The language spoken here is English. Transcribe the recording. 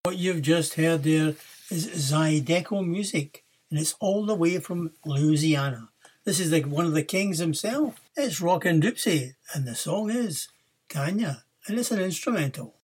What you've just heard there is Zydeco music, and it's all the way from Louisiana. This is like one of the kings himself. It's Rockin' Doopsie, and the song is Kanya, and it's an instrumental.